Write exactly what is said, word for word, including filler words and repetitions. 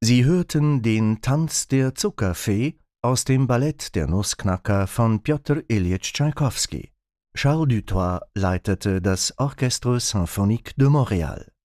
Sie hörten den Tanz der Zuckerfee aus dem Ballett Der Nussknacker von Pjotr Iljitsch Tschaikowski. Charles Dutoit leitete das Orchestre Symphonique de Montréal.